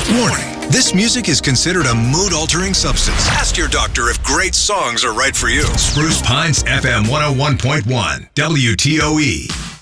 Warning, this music is considered a mood-altering substance. Ask your doctor if great songs are right for you. Spruce Pines FM 101.1 WTOE.